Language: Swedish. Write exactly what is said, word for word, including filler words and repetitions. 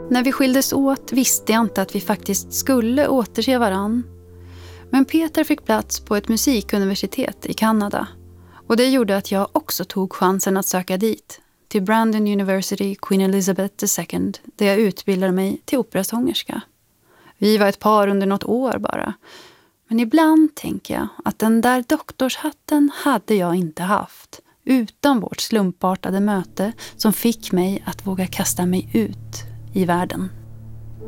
När vi skildes åt visste jag inte att vi faktiskt skulle återse varann. Men Peter fick plats på ett musikuniversitet i Kanada. Och det gjorde att jag också tog chansen att söka dit. Till Brandon University, Queen Elizabeth the second, där jag utbildade mig till operasångerska. Vi var ett par under något år bara. Men ibland tänker jag att den där doktorshatten hade jag inte haft. Utan vårt slumpartade möte som fick mig att våga kasta mig ut i världen.